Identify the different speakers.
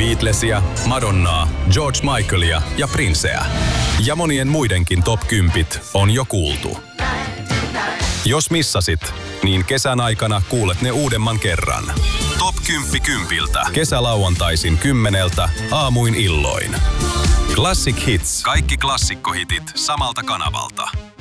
Speaker 1: Beatlesia, Madonnaa, George Michaelia ja Princeä. Ja monien muidenkin top 10 on jo kuultu. Jos missasit, niin kesän aikana kuulet ne uudemman kerran. Top 10 kympiltä. Kesälauantaisin 10 aamuin illoin. Classic Hits. Kaikki klassikkohitit samalta kanavalta.